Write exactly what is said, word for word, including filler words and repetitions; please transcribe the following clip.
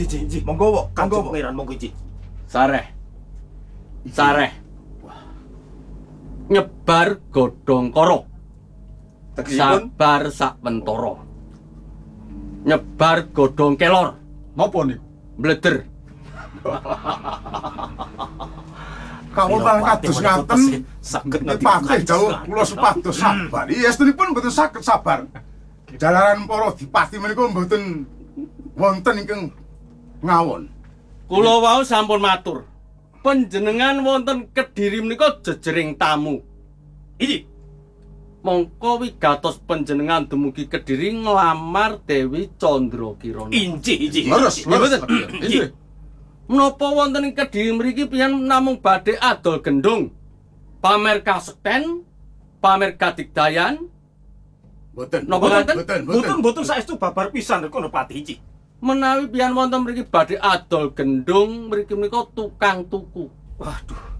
Ji, ji, ji, monggo, Kanjeng monggo. Pangeran monggo Ji. Sareh. Sareh. Nyebar godhong karo. Tegesipun Sabar sakwentara. Nyebar godhong kelor. napa niku? Bleder. Kamu malah kados ngaten. Saged Patih jauh kula supados sabar. Iya, sedheripun mboten saged sabar. Jalaran para dipati menika mboten wonten ingkang ngawon. Kula wau sampun matur. Panjenengan wonten Kediri menika jejering tamu. Iki Mongko wigatos panjenengan dumugi Kediri nglamar Dewi Candrakirana. inji inji. Leres, Nggih, leres. mboten? Inggih. Menapa wonten ing Kediri mriki pian namung badhe adol gendung, pamer kasekten, pamer kadigdayan? Mboten. Napa ngaten? Mboten, Mboten mboten. mboten saestu babar pisan kono Patih Ji. Menawi pian wonten mriki badhe adol gendung, mriki menika tukang tuku. Waduh.